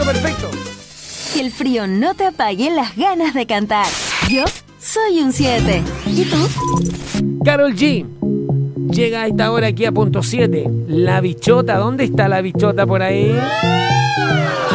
perfecto. Que el frío no te apague las ganas de cantar. Yo soy un 7. ¿Y tú? Karol G llega a esta hora aquí a punto 7. La bichota, ¿dónde está la bichota por ahí?